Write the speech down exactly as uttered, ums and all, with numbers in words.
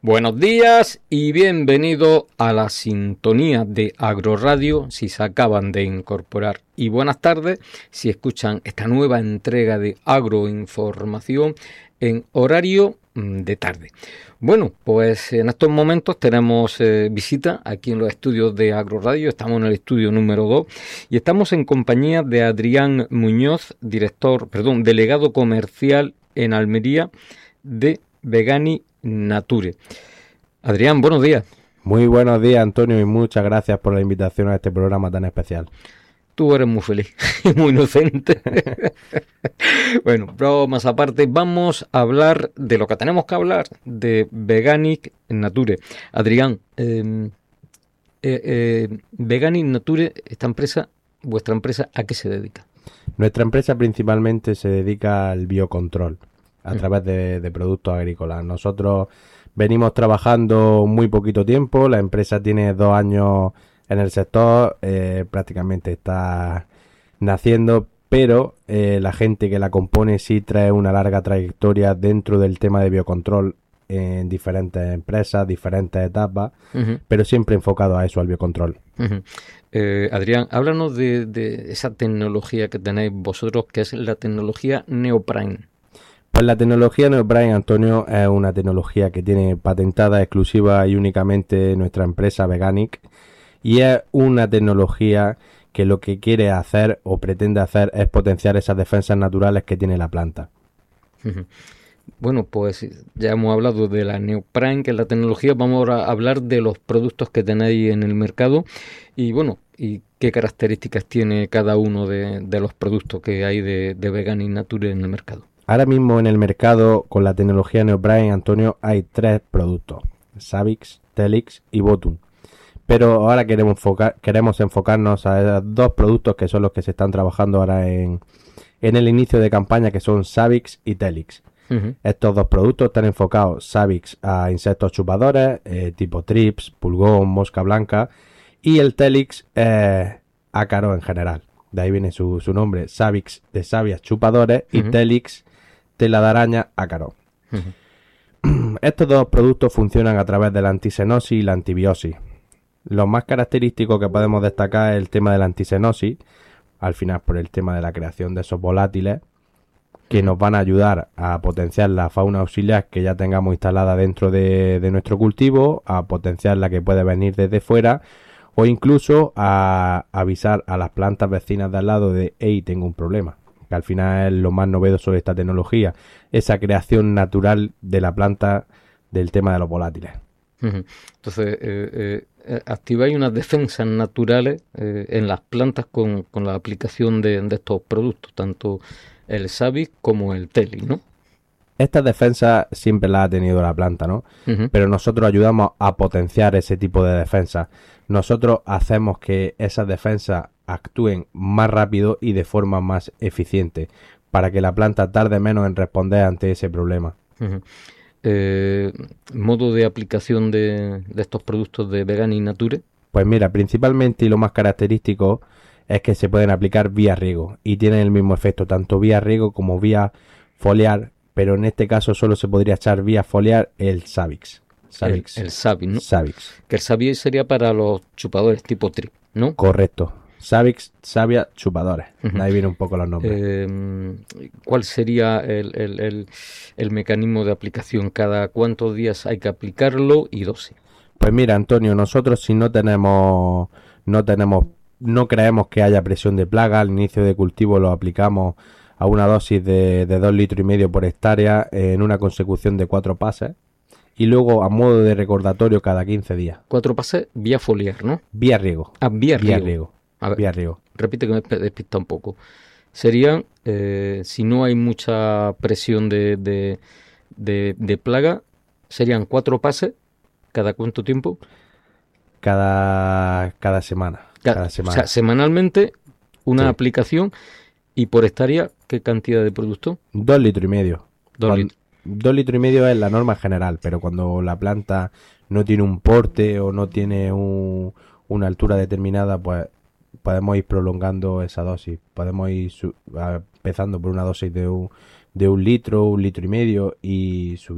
Buenos días y bienvenido a la sintonía de Agroradio si se acaban de incorporar, y buenas tardes si escuchan esta nueva entrega de Agroinformación en horario de tarde. Bueno, pues en estos momentos tenemos eh, visita aquí en los estudios de Agroradio. Estamos en el estudio número dos y estamos en compañía de Adrián Muñoz, director, perdón, delegado comercial en Almería de Vegani Nature. Adrián, buenos días. Muy buenos días, Antonio, y muchas gracias por la invitación a este programa tan especial. Tú eres muy feliz y muy inocente. Bueno, bromas aparte, vamos a hablar de lo que tenemos que hablar, de Vegani Nature. Adrián, eh, eh, eh, Vegani Nature, esta empresa, vuestra empresa, ¿a qué se dedica? Nuestra empresa principalmente se dedica al biocontrol a mm. través de, de productos agrícolas. Nosotros venimos trabajando muy poquito tiempo, la empresa tiene dos años en el sector, eh, prácticamente está naciendo, pero eh, la gente que la compone sí trae una larga trayectoria dentro del tema de biocontrol en diferentes empresas, diferentes etapas, uh-huh. pero siempre enfocado a eso, al biocontrol. Uh-huh. Eh, Adrián, háblanos de, de esa tecnología que tenéis vosotros, que es la tecnología Neoprime. Pues la tecnología Neoprime, Antonio, es una tecnología que tiene patentada exclusiva y únicamente nuestra empresa Veganic, y es una tecnología que lo que quiere hacer o pretende hacer es potenciar esas defensas naturales que tiene la planta. Bueno, pues ya hemos hablado de la Neoprime, que es la tecnología. Vamos a hablar de los productos que tenéis en el mercado y bueno, y qué características tiene cada uno de, de los productos que hay de, de Vegani Nature en el mercado. Ahora mismo en el mercado con la tecnología Neoprime, Antonio, hay tres productos: Savix, Telix y Botun. Pero ahora queremos, enfocar, queremos enfocarnos a dos productos que son los que se están trabajando ahora en, en el inicio de campaña, que son Savix y Telix. Uh-huh. Estos dos productos están enfocados, Savix, a insectos chupadores, eh, tipo trips, pulgón, mosca blanca, y el Telix eh, ácaro en general. De ahí viene su, su nombre, Savix de sabias chupadores y uh-huh. Telix tela de araña ácaro. Uh-huh. Estos dos productos funcionan a través de la antisenosis y la antibiosis. Lo más característico que podemos destacar es el tema de la antisenosis, al final por el tema de la creación de esos volátiles que nos van a ayudar a potenciar la fauna auxiliar que ya tengamos instalada dentro de, de nuestro cultivo, a potenciar la que puede venir desde fuera o incluso a avisar a las plantas vecinas de al lado de hey, tengo un problema, que al final es lo más novedoso de esta tecnología, esa creación natural de la planta del tema de los volátiles. Entonces, eh, eh, activáis unas defensas naturales eh, en las plantas con, con la aplicación de, de estos productos, tanto el Savix como el Telix, ¿no? Estas defensas siempre las ha tenido la planta, ¿no? Uh-huh. Pero nosotros ayudamos a potenciar ese tipo de defensas. Nosotros hacemos que esas defensas actúen más rápido y de forma más eficiente, para que la planta tarde menos en responder ante ese problema. Uh-huh. Eh, ¿Modo de aplicación de, de estos productos de Vegani Nature? Pues mira, principalmente y lo más característico es que se pueden aplicar vía riego y tienen el mismo efecto, tanto vía riego como vía foliar, pero en este caso solo se podría echar vía foliar el Savix. Savix. El, el Savix, ¿no? Savix. Que el Savix sería para los chupadores tipo trip, ¿no? Correcto. Savix, savia, chupadores. Uh-huh. Ahí vienen un poco los nombres. Eh, ¿Cuál sería el, el, el, el mecanismo de aplicación? ¿Cada cuántos días hay que aplicarlo y dosis? Pues mira, Antonio, nosotros si no tenemos, no tenemos, no creemos que haya presión de plaga, al inicio de cultivo lo aplicamos a una dosis de, de dos litros y medio por hectárea en una consecución de cuatro pases. Y luego a modo de recordatorio cada quince días. Cuatro pases vía foliar, ¿no? Vía riego. Ah, vía riego. Vía riego. A ver, vía riego. Repite que me despista un poco. Serían, eh, si no hay mucha presión de, de, de, de plaga, serían cuatro pases, ¿cada cuánto tiempo? Cada, cada semana. Cada, cada semana. O sea, semanalmente una sí. aplicación y por hectárea, ¿qué cantidad de producto? Dos litros y medio. Dos Cuando, litros. Dos litros y medio es la norma general, pero cuando la planta no tiene un porte o no tiene un, una altura determinada, pues podemos ir prolongando esa dosis. Podemos ir su, empezando por una dosis de un, de un litro, un litro y medio y subir.